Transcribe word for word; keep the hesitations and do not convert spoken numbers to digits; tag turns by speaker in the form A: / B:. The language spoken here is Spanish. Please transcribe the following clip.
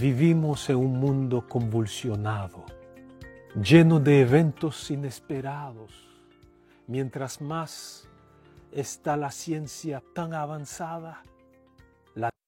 A: Vivimos en un mundo convulsionado, lleno de eventos inesperados. Mientras más está la ciencia tan avanzada, la